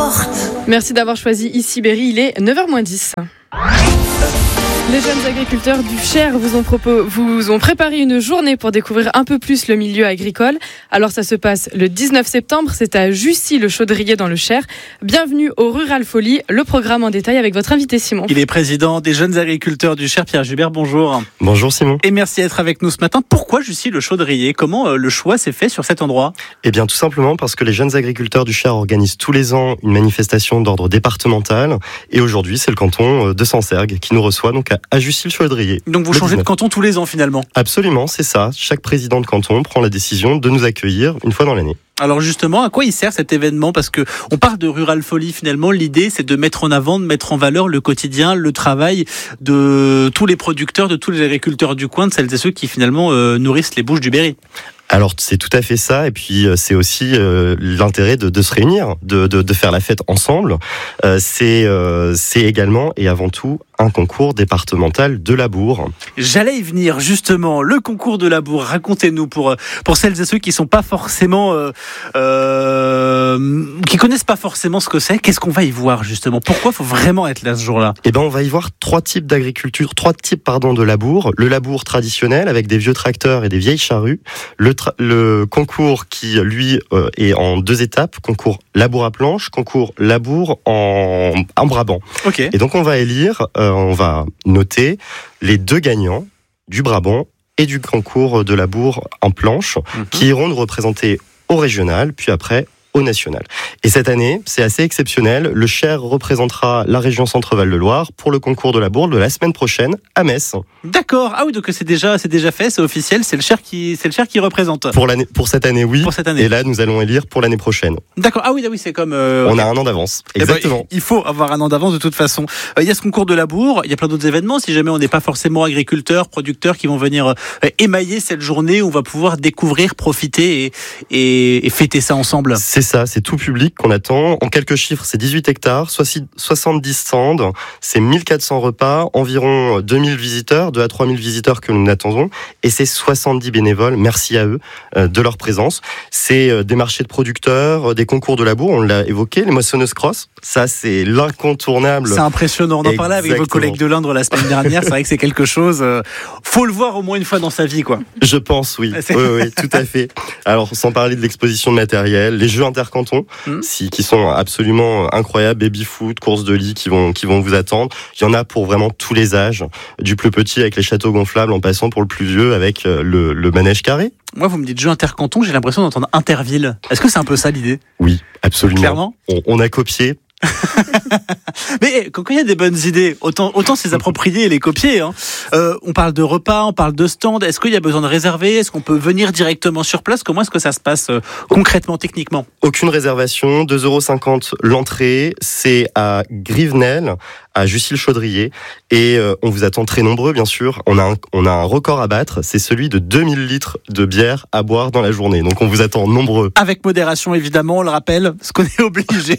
porte. Merci d'avoir choisi Ici Berry, il est 9h-10. Les jeunes agriculteurs du Cher vous ont préparé une journée pour découvrir un peu plus le milieu agricole. Alors ça se passe le 19 septembre, c'est à Jussy-le-Chaudrier dans le Cher. Bienvenue au Rural Folie, le programme en détail avec votre invité Simon. Il est président des jeunes agriculteurs du Cher, Pierre Gubert, bonjour. Bonjour Simon. Et merci d'être avec nous ce matin. Pourquoi Jussy-le-Chaudrier ? Comment le choix s'est fait sur cet endroit ? Eh bien tout simplement parce que les jeunes agriculteurs du Cher organisent tous les ans une manifestation d'ordre départemental. Et aujourd'hui c'est le canton de Sancergues qui nous reçoit donc à Jussy-le-Chaudrier. Donc vous changez de canton tous les ans finalement ? Absolument, c'est ça. Chaque président de canton prend la décision de nous accueillir une fois dans l'année. Alors justement, à quoi il sert cet événement ? Parce que on parle de Rural Folie finalement, l'idée c'est de mettre en avant, de mettre en valeur le quotidien, le travail de tous les producteurs, de tous les agriculteurs du coin, de celles et ceux qui finalement nourrissent les Bouches du Berry. Alors c'est tout à fait ça, et puis c'est aussi l'intérêt de se réunir, de faire la fête ensemble. C'est également et avant tout un concours départemental de labour. J'allais y venir justement, le concours de labour. Racontez-nous pour celles et ceux qui sont pas forcément, qui connaissent pas forcément ce que c'est. Qu'est-ce qu'on va y voir justement ? Pourquoi faut vraiment être là ce jour-là ? Eh ben on va y voir trois types de labour. Le labour traditionnel avec des vieux tracteurs et des vieilles charrues. Le concours qui, lui, est en deux étapes. Concours labour à planche, concours labour en Brabant. Okay. Et donc, on va élire, on va noter les deux gagnants du Brabant et du concours de labour en planche qui iront nous représenter au régional, puis après au national. Et cette année, c'est assez exceptionnel. Le Cher représentera la région Centre-Val de Loire pour le concours de labour de la semaine prochaine à Metz. D'accord. Ah oui, donc c'est déjà fait, c'est officiel, c'est le Cher qui représente. Pour cette année, oui. Pour cette année. Et là, nous allons élire pour l'année prochaine. D'accord. Ah oui, c'est comme. On a un an d'avance. Exactement. Ben, il faut avoir un an d'avance de toute façon. Il y a ce concours de labour, il y a plein d'autres événements. Si jamais on n'est pas forcément agriculteur, producteur, qui vont venir émailler cette journée où on va pouvoir découvrir, profiter et fêter ça ensemble. C'est ça, c'est tout public qu'on attend. En quelques chiffres, c'est 18 hectares, 70 stands, c'est 1400 repas, environ 2000 visiteurs, 2 à 3000 visiteurs que nous attendons, et c'est 70 bénévoles, merci à eux, de leur présence. C'est des marchés de producteurs, des concours de labour, on l'a évoqué, les moissonneuses cross, ça c'est l'incontournable. C'est impressionnant, on en parlait avec vos collègues de l'Indre la semaine dernière, c'est vrai que c'est quelque chose, faut le voir au moins une fois dans sa vie, quoi. Je pense, oui, oui, tout à fait. Alors, sans parler de l'exposition de matériel, les jeux intercantons, qui sont absolument incroyables, baby-foot, courses de lit qui vont vous attendre. Il y en a pour vraiment tous les âges, du plus petit avec les châteaux gonflables en passant pour le plus vieux avec le manège carré. Moi, vous me dites jeu intercanton, j'ai l'impression d'entendre Interville. Est-ce que c'est un peu ça l'idée ? Oui, absolument. Clairement. On a copié. Mais quand il y a des bonnes idées, autant se les approprier et les copier. On parle de repas, on parle de stand. Est-ce qu'il y a besoin de réserver ? Est-ce qu'on peut venir directement sur place ? Comment est-ce que ça se passe concrètement, techniquement ? Aucune réservation, 2,50 € l'entrée. C'est à Grivenel, à Jussy-le-Chaudrier. Et on vous attend très nombreux, bien sûr. On a un record à battre. C'est celui de 2000 litres de bière à boire dans la journée. Donc on vous attend nombreux. Avec modération, évidemment, on le rappelle, parce qu'on est obligé.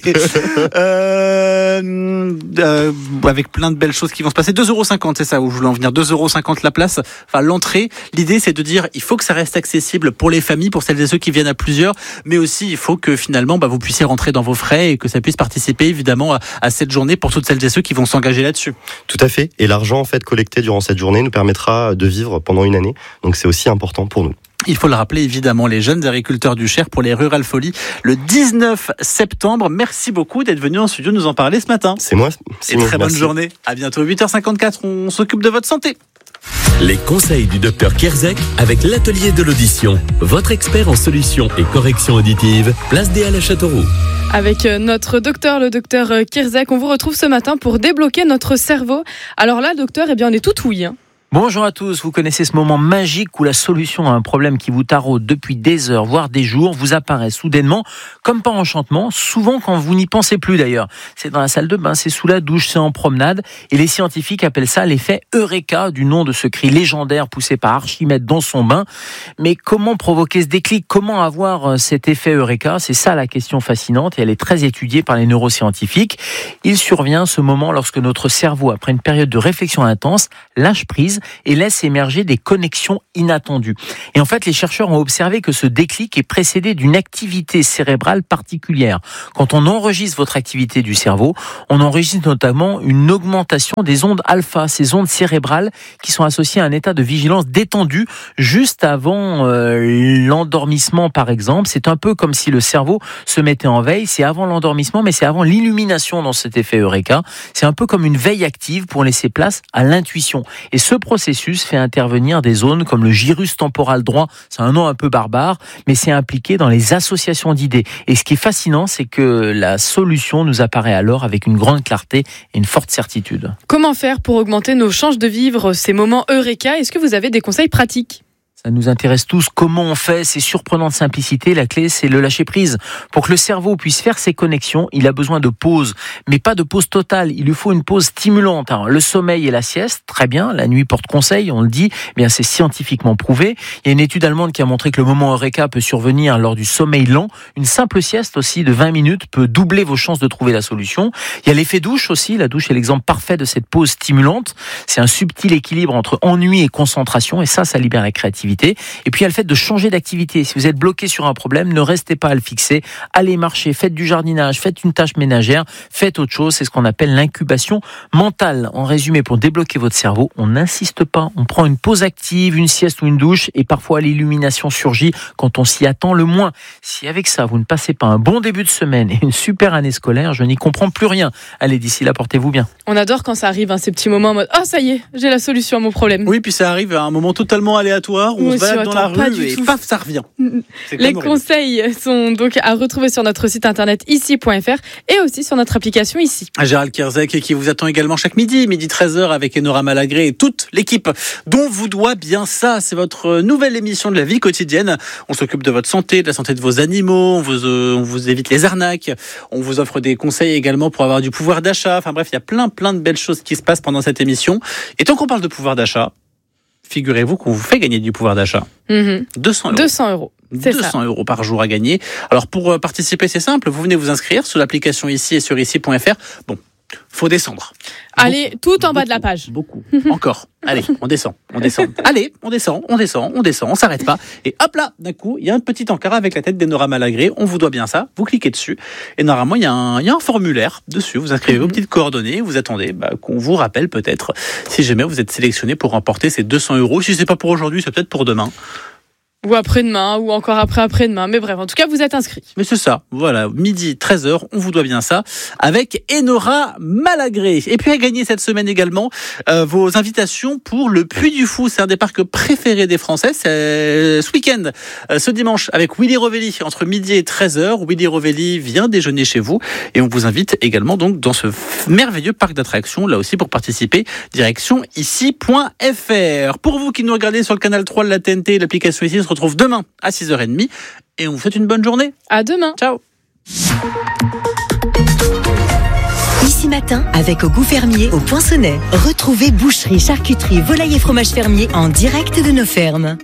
Avec plein de belles choses qui vont se passer. 2,50 €, c'est ça où je voulais en venir. 2,50 € la place, enfin l'entrée. L'idée, c'est de dire, il faut que ça reste accessible pour les familles, pour celles et ceux qui viennent à plusieurs, mais aussi il faut que finalement vous puissiez rentrer dans vos frais et que ça puisse participer évidemment à cette journée pour toutes celles et ceux qui vont s'engager là-dessus. Tout à fait. Et l'argent en fait collecté durant cette journée nous permettra de vivre pendant une année. Donc c'est aussi important pour nous. Il faut le rappeler évidemment, les jeunes agriculteurs du Cher pour les Rural Folies le 19 septembre. Merci beaucoup d'être venu en studio nous en parler ce matin. C'est moi. Et très bonne journée. À bientôt, 8h54, on s'occupe de votre santé. Les conseils du docteur Kierzek avec l'atelier de l'audition. Votre expert en solutions et corrections auditives, place des Halles à Châteauroux. Avec notre docteur, le docteur Kierzek, on vous retrouve ce matin pour débloquer notre cerveau. Alors là, docteur, on est tout ouïe. Bonjour à tous, vous connaissez ce moment magique où la solution à un problème qui vous taraude depuis des heures, voire des jours, vous apparaît soudainement, comme par enchantement, souvent quand vous n'y pensez plus d'ailleurs. C'est dans la salle de bain, c'est sous la douche, c'est en promenade, et les scientifiques appellent ça l'effet Eureka, du nom de ce cri légendaire poussé par Archimède dans son bain. Mais comment provoquer ce déclic ? Comment avoir cet effet Eureka ? C'est ça la question fascinante, et elle est très étudiée par les neuroscientifiques. Il survient ce moment lorsque notre cerveau, après une période de réflexion intense, lâche prise s'organisent et laissent émerger des connexions inattendues. Et en fait, les chercheurs ont observé que ce déclic est précédé d'une activité cérébrale particulière. Quand on enregistre votre activité du cerveau, on enregistre notamment une augmentation des ondes alpha, ces ondes cérébrales qui sont associées à un état de vigilance détendu juste avant l'endormissement, par exemple. C'est un peu comme si le cerveau se mettait en veille. C'est avant l'endormissement, mais c'est avant l'illumination dans cet effet Eureka. C'est un peu comme une veille active pour laisser place à l'intuition. Et ce processus fait intervenir des zones comme le gyrus temporal droit. C'est un nom un peu barbare, mais c'est impliqué dans les associations d'idées. Et ce qui est fascinant, c'est que la solution nous apparaît alors avec une grande clarté et une forte certitude. Comment faire pour augmenter nos chances de vivre ces moments Eureka? Est-ce que vous avez des conseils pratiques? Ça nous intéresse tous. Comment on fait? C'est surprenant de simplicité. La clé, c'est le lâcher prise. Pour que le cerveau puisse faire ses connexions, il a besoin de pause. Mais pas de pause totale. Il lui faut une pause stimulante. Alors, le sommeil et la sieste, très bien. La nuit porte conseil, on le dit. Eh bien, c'est scientifiquement prouvé. Il y a une étude allemande qui a montré que le moment Eureka peut survenir lors du sommeil lent. Une simple sieste aussi de 20 minutes peut doubler vos chances de trouver la solution. Il y a l'effet douche aussi. La douche est l'exemple parfait de cette pause stimulante. C'est un subtil équilibre entre ennui et concentration. Et ça libère la créativité. Et puis il y a le fait de changer d'activité. Si vous êtes bloqué sur un problème, ne restez pas à le fixer. Allez marcher, faites du jardinage, faites une tâche ménagère, faites autre chose. C'est ce qu'on appelle l'incubation mentale. En résumé, pour débloquer votre cerveau, on n'insiste pas. On prend une pause active, une sieste ou une douche, et parfois l'illumination surgit quand on s'y attend le moins. Si avec ça, vous ne passez pas un bon début de semaine et une super année scolaire, je n'y comprends plus rien. Allez, d'ici là, portez-vous bien. On adore quand ça arrive, ces petits moments en mode « Oh, ça y est, j'ai la solution à mon problème ». Oui, puis ça arrive à un moment totalement aléatoire où on se balade dans la rue et paf, ça revient. Les conseils sont donc à retrouver sur notre site internet ici.fr et aussi sur notre application Ici. Gérald Kierzek qui vous attend également chaque midi 13h avec Enora Malagré et toute l'équipe dont vous doit bien ça. C'est votre nouvelle émission de la vie quotidienne. On s'occupe de votre santé, de la santé de vos animaux, on vous évite les arnaques, on vous offre des conseils également pour avoir du pouvoir d'achat. Enfin bref, il y a plein de belles choses qui se passent pendant cette émission. Et tant qu'on parle de pouvoir d'achat, figurez-vous qu'on vous fait gagner du pouvoir d'achat. 200 euros. 200 euros. C'est 200 ça. euros par jour à gagner. Alors pour participer, c'est simple. Vous venez vous inscrire sur l'application Ici et sur ici.fr. Bon, faut descendre. Allez, tout en bas de la page. Beaucoup. Encore. Allez, on descend. Allez, on descend. On s'arrête pas. Et hop là, d'un coup, il y a un petit encart avec la tête d'Enora Malagré. On vous doit bien ça. Vous cliquez dessus. Et normalement, il y a un formulaire dessus. Vous inscrivez vos petites coordonnées. Vous attendez qu'on vous rappelle peut-être si jamais vous êtes sélectionné pour remporter ces 200 euros. Si c'est pas pour aujourd'hui, c'est peut-être pour demain. Ou après-demain, ou encore après-demain. Mais bref, en tout cas, vous êtes inscrits. Mais c'est ça, voilà, midi, 13h, on vous doit bien ça, avec Enora Malagré. Et puis à gagner cette semaine également, vos invitations pour le Puy du Fou. C'est un des parcs préférés des Français. C'est ce week-end, ce dimanche, avec Willy Rovelli, entre midi et 13h. Willy Rovelli vient déjeuner chez vous. Et on vous invite également donc dans ce merveilleux parc d'attractions, là aussi pour participer, direction ici.fr. Pour vous qui nous regardez sur le canal 3 de la TNT, l'application Ici se retrouve demain à 6h30 et on vous souhaite une bonne journée. À demain. Ciao. Ici matin, avec Au Goût Fermier, au Poinçonnet. Retrouvez boucherie, charcuterie, volaille et fromage fermier en direct de nos fermes.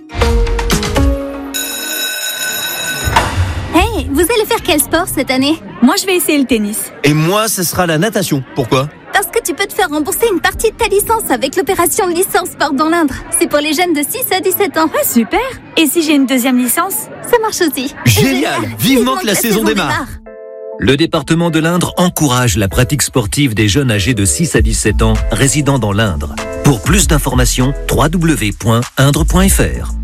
Hey, vous allez faire quel sport cette année? Moi, je vais essayer le tennis. Et moi, ce sera la natation. Pourquoi? Parce que tu peux te faire rembourser une partie de ta licence avec l'opération Licence Sport dans l'Indre. C'est pour les jeunes de 6 à 17 ans. Ah, super. Et si j'ai une deuxième licence? Ça marche aussi. Génial. Vivement que la saison démarre. Le département de l'Indre encourage la pratique sportive des jeunes âgés de 6 à 17 ans résidant dans l'Indre. Pour plus d'informations, www.indre.fr.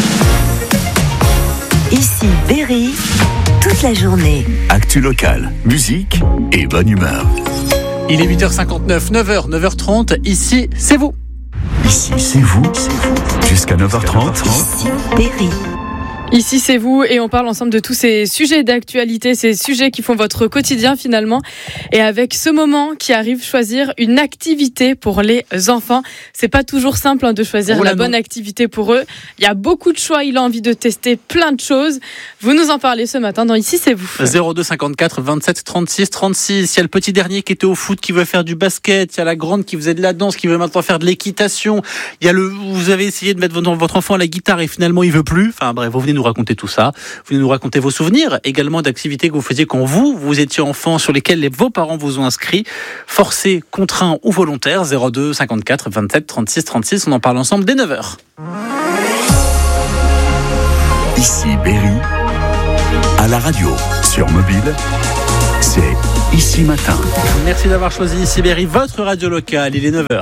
Ici, Berry, toute la journée. Actu locale, musique et bonne humeur. Il est 8h59, 9h, 9h30. Ici, c'est vous. Ici, c'est vous. Jusqu'à 9h30. Ici, Berry. Ici, c'est vous et on parle ensemble de tous ces sujets d'actualité, ces sujets qui font votre quotidien finalement. Et avec ce moment qui arrive, choisir une activité pour les enfants. C'est pas toujours simple de choisir la bonne activité pour eux. Il y a beaucoup de choix, il a envie de tester plein de choses. Vous nous en parlez ce matin dans Ici, c'est vous. 02 54 27 36 36. Il y a le petit dernier qui était au foot, qui veut faire du basket. Il y a la grande qui faisait de la danse, qui veut maintenant faire de l'équitation. Il y a vous avez essayé de mettre votre enfant à la guitare et finalement il veut plus. Enfin bref, vous venez nous nous raconter tout ça. Vous venez nous raconter vos souvenirs, également d'activités que vous faisiez quand vous étiez enfant, sur lesquelles vos parents vous ont inscrit, forcés, contraints ou volontaires. 02 54 27 36 36. On en parle ensemble dès 9h. Ici Berry, à la radio, sur mobile, c'est Ici Matin. Merci d'avoir choisi Ici Berry, votre radio locale. Il est 9h.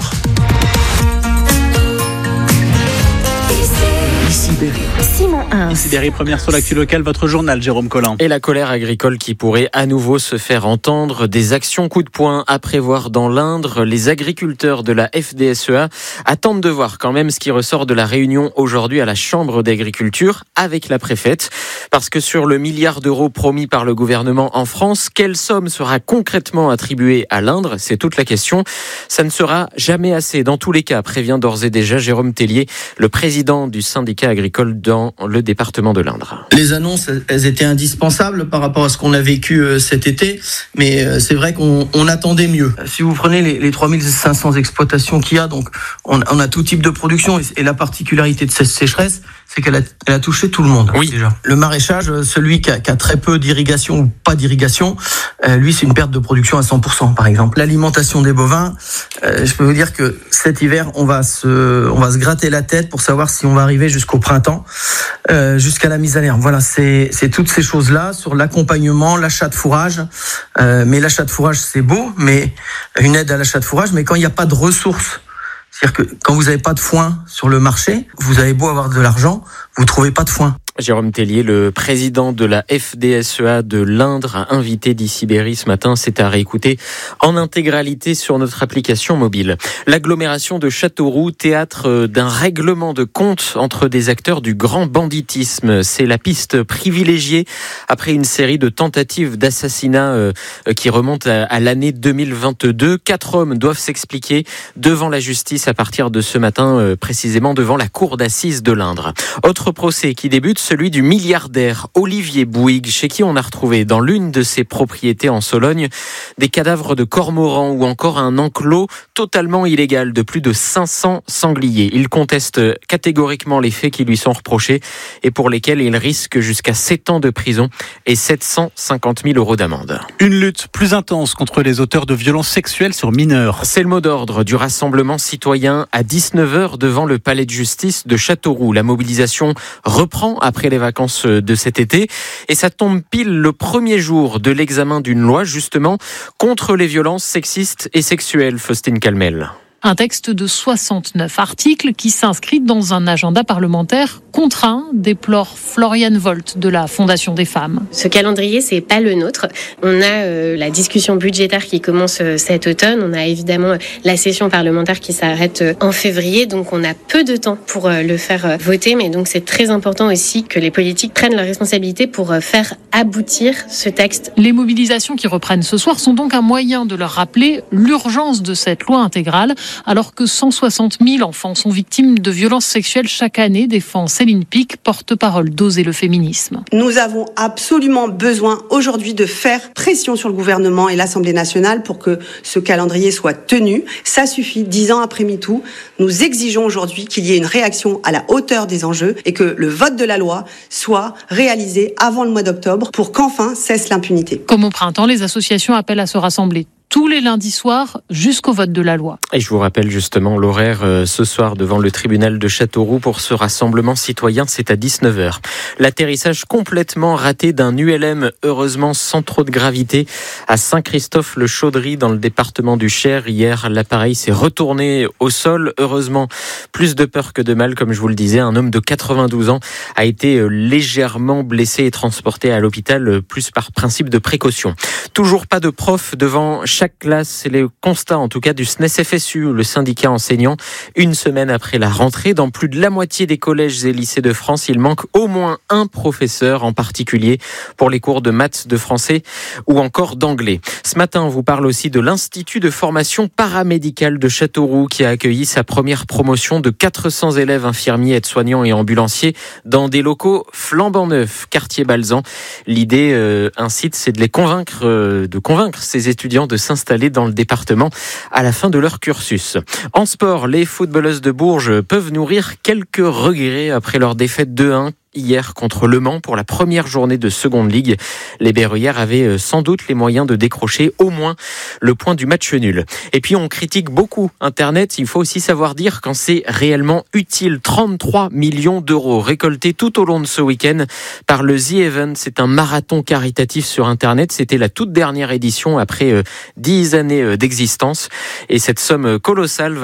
Ici Berry. Simon 1. Ici Berry, première sur l'actu locale, votre journal, Jérôme Collin. Et la colère agricole qui pourrait à nouveau se faire entendre. Des actions coup de poing à prévoir dans l'Indre. Les agriculteurs de la FDSEA attendent de voir quand même ce qui ressort de la réunion aujourd'hui à la Chambre d'agriculture avec la préfète. Parce que sur le milliard d'euros promis par le gouvernement en France, quelle somme sera concrètement attribuée à l'Indre ? C'est toute la question. Ça ne sera jamais assez. Dans tous les cas, prévient d'ores et déjà Jérôme Tellier, le président du syndicat agricole dans le département de l'Indre. Les annonces, elles étaient indispensables par rapport à ce qu'on a vécu cet été, mais c'est vrai qu'on attendait mieux. Si vous prenez les 3500 exploitations qu'il y a, donc on a tout type de production, et la particularité de cette sécheresse, c'est qu'elle a touché tout le monde. Oui. Déjà. Le maraîchage, celui qui a très peu d'irrigation ou pas d'irrigation, lui c'est une perte de production à 100% par exemple. L'alimentation des bovins, je peux vous dire que cet hiver on va se gratter la tête pour savoir si on va arriver jusqu'au printemps, jusqu'à la mise à l'herbe. Voilà, c'est toutes ces choses-là sur l'accompagnement, l'achat de fourrage. Mais l'achat de fourrage c'est beau, mais une aide à l'achat de fourrage, mais quand il n'y a pas de ressources. C'est-à-dire que quand vous n'avez pas de foin sur le marché, vous avez beau avoir de l'argent, vous ne trouvez pas de foin. Jérôme Tellier, le président de la FDSEA de l'Indre, a invité d'Ici Berry ce matin. C'est à réécouter en intégralité sur notre application mobile. L'agglomération de Châteauroux, théâtre d'un règlement de compte entre des acteurs du grand banditisme. C'est la piste privilégiée après une série de tentatives d'assassinat qui remontent à l'année 2022. 4 hommes doivent s'expliquer devant la justice à partir de ce matin, précisément devant la cour d'assises de l'Indre. Autre procès qui débute, celui du milliardaire Olivier Bouygues, chez qui on a retrouvé dans l'une de ses propriétés en Sologne des cadavres de cormorans ou encore un enclos totalement illégal de plus de 500 sangliers. Il conteste catégoriquement les faits qui lui sont reprochés et pour lesquels il risque jusqu'à 7 ans de prison et 750 000 € d'amende. Une lutte plus intense contre les auteurs de violences sexuelles sur mineurs. C'est le mot d'ordre du rassemblement citoyen à 19h devant le palais de justice de Châteauroux. La mobilisation reprend après les vacances de cet été et ça tombe pile le premier jour de l'examen d'une loi justement contre les violences sexistes et sexuelles. Faustine Calmel. Un texte de 69 articles qui s'inscrit dans un agenda parlementaire contraint, déplore Floriane Volt de la Fondation des femmes. Ce calendrier, c'est pas le nôtre. On a la discussion budgétaire qui commence cet automne. On a évidemment la session parlementaire qui s'arrête en février. Donc on a peu de temps pour le faire voter. Mais donc c'est très important aussi que les politiques prennent leurs responsabilités pour faire aboutir ce texte. Les mobilisations qui reprennent ce soir sont donc un moyen de leur rappeler l'urgence de cette loi intégrale. Alors que 160 000 enfants sont victimes de violences sexuelles chaque année, défend Céline Pic, porte-parole d'Oser le féminisme. Nous avons absolument besoin aujourd'hui de faire pression sur le gouvernement et l'Assemblée nationale pour que ce calendrier soit tenu. Ça suffit, 10 ans après MeToo. Nous exigeons aujourd'hui qu'il y ait une réaction à la hauteur des enjeux et que le vote de la loi soit réalisé avant le mois d'octobre pour qu'enfin cesse l'impunité. Comme au printemps, les associations appellent à se rassembler tous les lundis soirs jusqu'au vote de la loi. Et je vous rappelle justement l'horaire ce soir devant le tribunal de Châteauroux pour ce rassemblement citoyen, c'est à 19h. L'atterrissage complètement raté d'un ULM, heureusement sans trop de gravité, à Saint-Christophe-le-Chaudry dans le département du Cher. Hier, l'appareil s'est retourné au sol. Heureusement, plus de peur que de mal, comme je vous le disais. Un homme de 92 ans a été légèrement blessé et transporté à l'hôpital, plus par principe de précaution. Toujours pas de prof devant chaque classe, c'est le constat en tout cas du SNES-FSU, le syndicat enseignant. Une semaine après la rentrée, dans plus de la moitié des collèges et lycées de France, il manque au moins un professeur, en particulier pour les cours de maths, de français ou encore d'anglais. Ce matin, on vous parle aussi de l'Institut de formation paramédicale de Châteauroux qui a accueilli sa première promotion de 400 élèves infirmiers, aides-soignants et ambulanciers dans des locaux flambant neufs, quartier Balzan. L'idée, incite, c'est de convaincre ces étudiants de s'installer dans le département à la fin de leur cursus. En sport, les footballeuses de Bourges peuvent nourrir quelques regrets après leur défaite 2-1 hier contre Le Mans pour la première journée de Seconde Ligue. Les Berruyères avaient sans doute les moyens de décrocher au moins le point du match nul. Et puis on critique beaucoup Internet, il faut aussi savoir dire quand c'est réellement utile. 33 millions d'euros récoltés tout au long de ce week-end par le The Event. C'est un marathon caritatif sur Internet. C'était la toute dernière édition après 10 années d'existence. Et cette somme colossale